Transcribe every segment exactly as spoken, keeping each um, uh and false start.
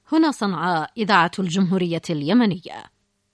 هنا صنعاء إذاعة الجمهورية اليمنية.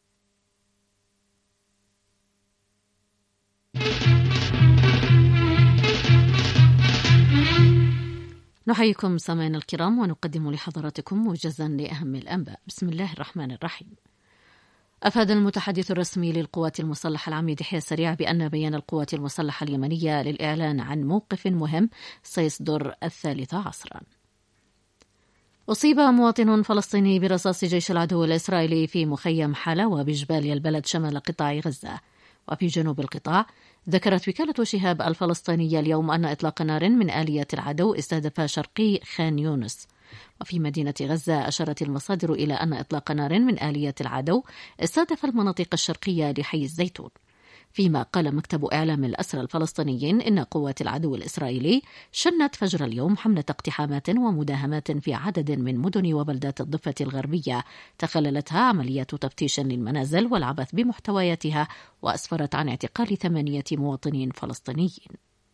نحييكم سامعينا الكرام ونقدم لحضراتكم موجزا لأهم الأنباء. بسم الله الرحمن الرحيم. أفاد المتحدث الرسمي للقوات المسلحة العميد يحيى سريع بأن بيان القوات المسلحة اليمنية للإعلان عن موقف مهم سيصدر الثالثة عصرا. أصيب مواطن فلسطيني برصاص جيش العدو الإسرائيلي في مخيم حلاوة بجبال البلد شمال قطاع غزة. وفي جنوب القطاع ذكرت وكالة شهاب الفلسطينية اليوم أن إطلاق نار من آلية العدو استهدف شرقي خان يونس. وفي مدينة غزة أشارت المصادر إلى أن إطلاق نار من آلية العدو استهدف المناطق الشرقية لحي الزيتون. فيما قال مكتب إعلام الأسرى الفلسطينيين إن قوات العدو الإسرائيلي شنت فجر اليوم حملة اقتحامات ومداهمات في عدد من مدن وبلدات الضفة الغربية تخللتها عمليات تفتيش للمنازل والعبث بمحتوياتها، وأسفرت عن اعتقال ثمانية مواطنين فلسطينيين.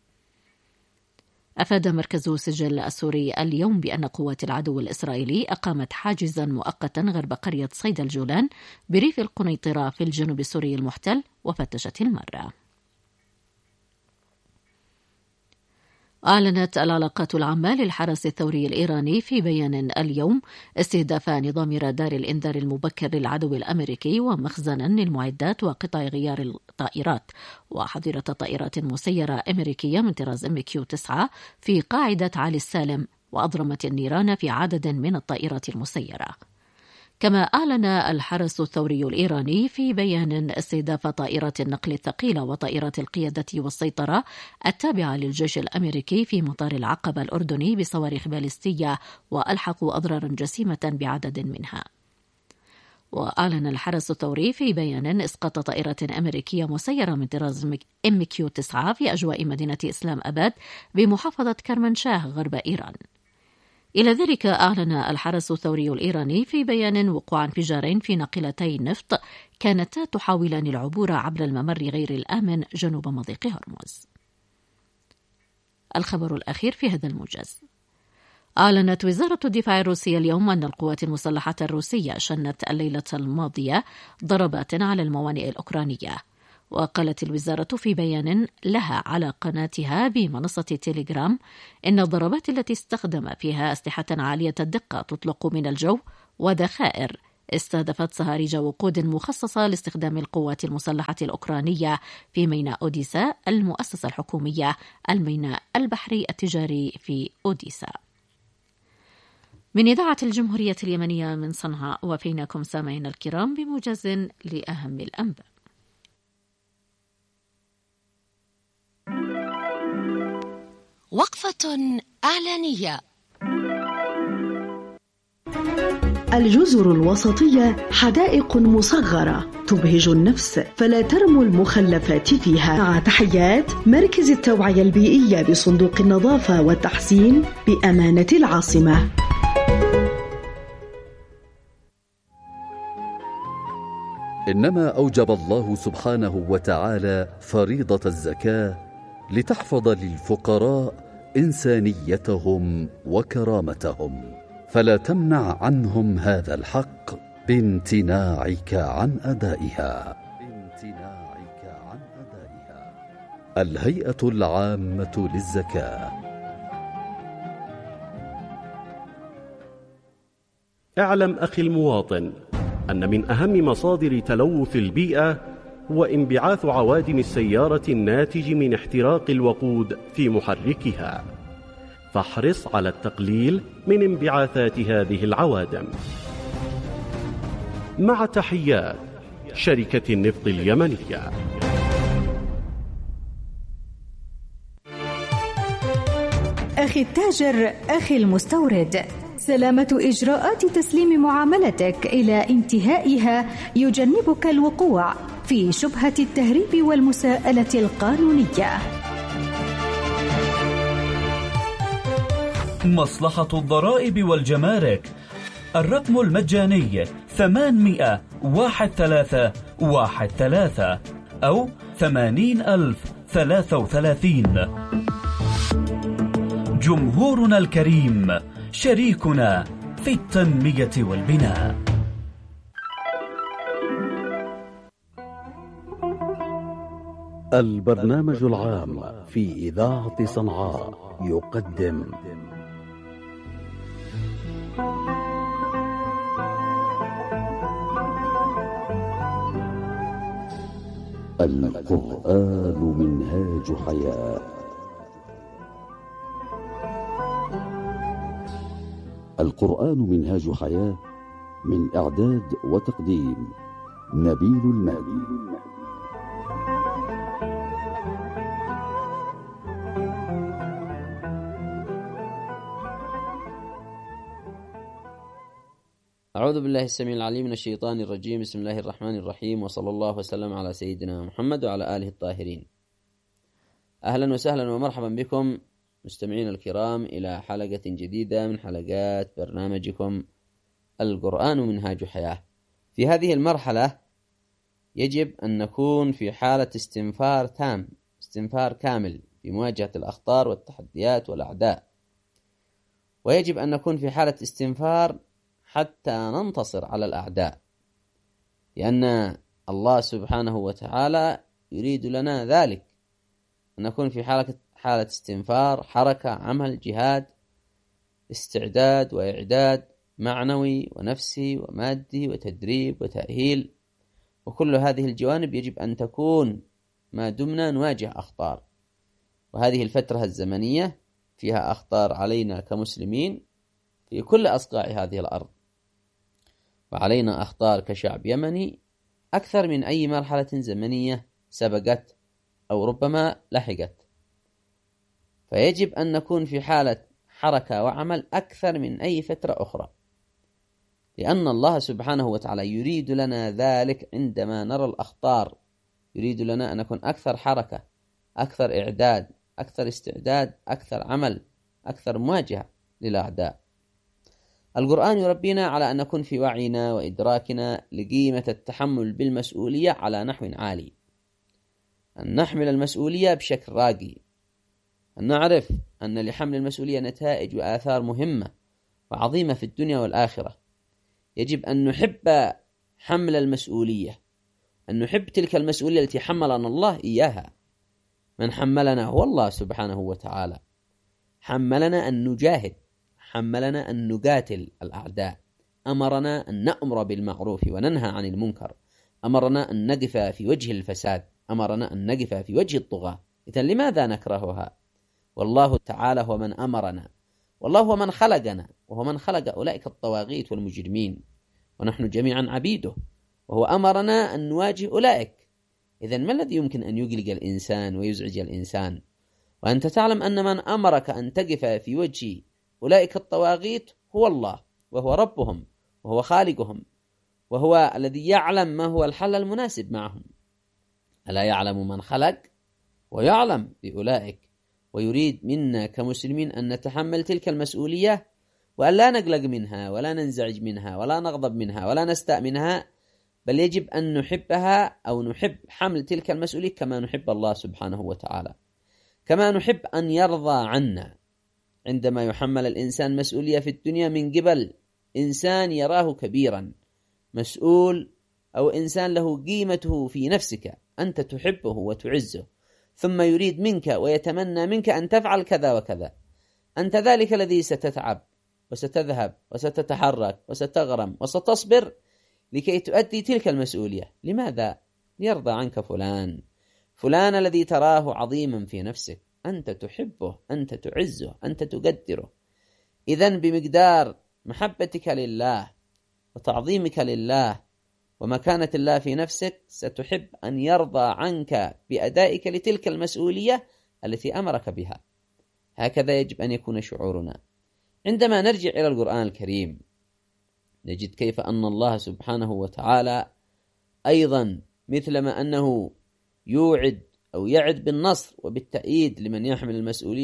أفاد مركز سجل السوري اليوم بأن قوات العدو الإسرائيلي أقامت حاجزا مؤقتا غرب قرية صيد الجولان بريف القنيطرة في الجنوب السوري المحتل وفتشت المرة. أعلنت العلاقات العامة للحرس الثوري الإيراني في بيان اليوم استهداف نظام رادار الإنذار المبكر للعدو الأمريكي ومخزنا للمعدات وقطع غيار الطائرات وحظيرة طائرات مسيرة أمريكية من طراز إم كيو تسعة في قاعدة علي السالم، وأضرمت النيران في عدد من الطائرات المسيرة. كما أعلن الحرس الثوري الإيراني في بيان استهداف طائرات النقل الثقيلة وطائرات القيادة والسيطرة التابعة للجيش الأمريكي في مطار العقبة الأردني بصواريخ باليستية، وألحقوا أضرارا جسيمة بعدد منها. وأعلن الحرس الثوري في بيان إسقاط طائرة أمريكية مسيرة من طراز إم كيو تسعة في أجواء مدينة إسلام أباد بمحافظة كرمنشاه غرب إيران. إلى ذلك أعلن الحرس الثوري الإيراني في بيان وقوع انفجارين في ناقلتي نفط كانتا تحاولان العبور عبر الممر غير الآمن جنوب مضيق هرمز. الخبر الأخير في هذا الموجز. أعلنت وزارة الدفاع الروسية اليوم أن القوات المسلحة الروسية شنت الليلة الماضية ضربات على الموانئ الأوكرانية. وقالت الوزارة في بيان لها على قناتها بمنصة تيليجرام إن الضربات التي استخدم فيها أسلحة عالية الدقة تطلق من الجو وذخائر استهدفت صهاريج وقود مخصصة لاستخدام القوات المسلحة الأوكرانية في ميناء أوديسا المؤسسة الحكومية الميناء البحري التجاري في أوديسا. من إذاعة الجمهورية اليمنية من صنعاء، وفيناكم سامعين الكرام بموجز لأهم الأنباء. وقفة إعلانية. الجزر الوسطية حدائق مصغرة تبهج النفس، فلا ترموا المخلفات فيها. مع تحيات مركز التوعية البيئية بصندوق النظافة والتحسين بأمانة العاصمة. إنما أوجب الله سبحانه وتعالى فريضة الزكاة لتحفظ للفقراء إنسانيتهم وكرامتهم، فلا تمنع عنهم هذا الحق بامتناعك عن أدائها. بامتناعك عن أدائها. الهيئة العامة للزكاة. اعلم أخي المواطن أن من أهم مصادر تلوث البيئة هو انبعاث عوادم السيارة الناتج من احتراق الوقود في محركها، فاحرص على التقليل من انبعاثات هذه العوادم. مع تحيات شركة النفط اليمنية. أخي التاجر، أخي المستورد، سلامة إجراءات تسليم معاملتك إلى انتهائها يجنبك الوقوع في شبهة التهريب والمساءلة القانونية. مصلحة الضرائب والجمارك، الرقم المجاني ثمانمائة واحد ثلاثة واحد ثلاثة أو ثمانين ألف ثلاثة وثلاثين. جمهورنا الكريم، شريكنا في التنمية والبناء. البرنامج العام في إذاعة صنعاء يقدم القرآن منهاج حياة. القرآن منهاج حياة، من إعداد وتقديم نبيل المهدي. أعوذ بالله السميع العليم من الشيطان الرجيم. بسم الله الرحمن الرحيم، وصلى الله وسلم على سيدنا محمد وعلى آله الطاهرين. أهلا وسهلا ومرحبا بكم مستمعين الكرام إلى حلقة جديدة من حلقات برنامجكم القرآن منهاج حياة. في هذه المرحلة يجب أن نكون في حالة استنفار تام، استنفار كامل في مواجهة الأخطار والتحديات والأعداء، ويجب أن نكون في حالة استنفار حتى ننتصر على الأعداء، لأن الله سبحانه وتعالى يريد لنا ذلك، أن نكون في حالة حالة استنفار، حركة، عمل، جهاد، استعداد وإعداد معنوي ونفسي ومادي وتدريب وتأهيل، وكل هذه الجوانب يجب أن تكون ما دمنا نواجه أخطار. وهذه الفترة الزمنية فيها أخطار علينا كمسلمين في كل أصقاع هذه الأرض، وعلينا أخطار كشعب يمني أكثر من أي مرحلة زمنية سبقت أو ربما لحقت، فيجب أن نكون في حالة حركة وعمل أكثر من أي فترة أخرى، لأن الله سبحانه وتعالى يريد لنا ذلك. عندما نرى الأخطار يريد لنا أن نكون أكثر حركة، أكثر إعداد، أكثر استعداد، أكثر عمل، أكثر مواجهة للأعداء. القرآن يربينا على أن نكون في وعينا وإدراكنا لقيمة التحمل بالمسؤولية على نحو عالي، أن نحمل المسؤولية بشكل راقي، أن نعرف أن لحمل المسؤولية نتائج وآثار مهمة وعظيمة في الدنيا والآخرة. يجب أن نحب حمل المسؤولية، أن نحب تلك المسؤولية التي حملنا الله إياها. من حملنا هو الله سبحانه وتعالى، حملنا أن نجاهد، حملنا أن نقاتل الأعداء، أمرنا أن نأمر بالمعروف وننهى عن المنكر، أمرنا أن نقف في وجه الفساد، أمرنا أن نقف في وجه الطغاة. إذن لماذا نكرهها؟ والله تعالى هو من أمرنا، والله هو من خلقنا، وهو من خلق أولئك الطواغيت والمجرمين، ونحن جميعا عبيده، وهو أمرنا أن نواجه أولئك. إذن ما الذي يمكن أن يقلق الإنسان ويزعج الإنسان؟ وأنت تعلم أن من أمرك أن تقف في وجه أولئك الطواغيت هو الله، وهو ربهم، وهو خالقهم، وهو الذي يعلم ما هو الحل المناسب معهم. ألا يعلم من خلق ويعلم بأولئك، ويريد منا كمسلمين أن نتحمل تلك المسؤولية، وأن لا نقلق منها ولا ننزعج منها ولا نغضب منها ولا نستاء منها، بل يجب أن نحبها أو نحب حمل تلك المسؤولية كما نحب الله سبحانه وتعالى، كما نحب أن يرضى عنا. عندما يحمل الإنسان مسؤولية في الدنيا من قبل إنسان يراه كبيرا مسؤول، أو إنسان له قيمته في نفسك، أنت تحبه وتعزه، ثم يريد منك ويتمنى منك أن تفعل كذا وكذا، أنت ذلك الذي ستتعب وستذهب وستتحرك وستغرم وستصبر لكي تؤدي تلك المسؤولية. لماذا؟ ليرضى عنك فلان، فلان الذي تراه عظيما في نفسك، أنت تحبه، أنت تعزه، أنت تقدره. إذن بمقدار محبتك لله وتعظيمك لله ومكانة الله في نفسك ستحب أن يرضى عنك بأدائك لتلك المسؤولية التي أمرك بها. هكذا يجب أن يكون شعورنا. عندما نرجع إلى القرآن الكريم نجد كيف أن الله سبحانه وتعالى أيضا مثلما أنه يوعد أو يعد بالنصر وبالتأييد لمن يحمل المسؤولية